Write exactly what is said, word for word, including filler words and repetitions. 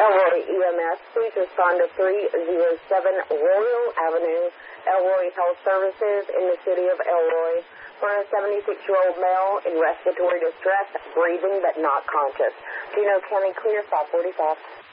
Elroy E M S, please respond to three oh seven Royal Avenue, Elroy Health Services in the city of Elroy, for a seventy-six-year-old male in respiratory distress, breathing but not conscious. Chino County, clear, five forty-five.